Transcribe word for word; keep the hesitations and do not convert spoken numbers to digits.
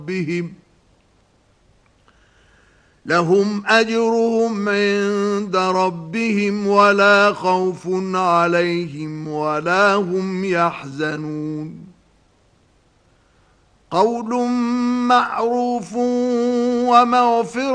ربهم لهم أجرهم عند ربهم ولا خوف عليهم ولا هم يحزنون قول معروف ومغفرة